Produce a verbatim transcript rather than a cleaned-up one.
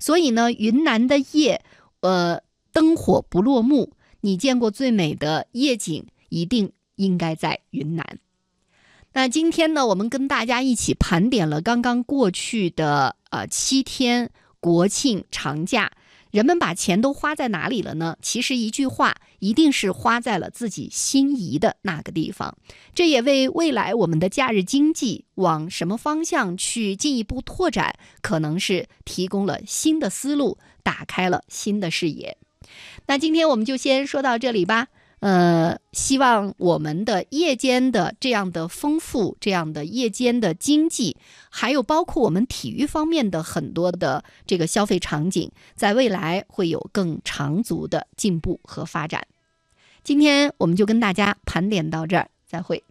所以呢，云南的夜，呃，灯火不落幕，你见过最美的夜景，一定应该在云南。那今天呢，我们跟大家一起盘点了刚刚过去的呃七天国庆长假，人们把钱都花在哪里了呢？其实一句话，一定是花在了自己心仪的那个地方。这也为未来我们的假日经济往什么方向去进一步拓展，可能是提供了新的思路，打开了新的视野。那今天我们就先说到这里吧。呃，希望我们的夜间的这样的丰富，这样的夜间的经济，还有包括我们体育方面的很多的这个消费场景，在未来会有更长足的进步和发展。今天我们就跟大家盘点到这儿，再会。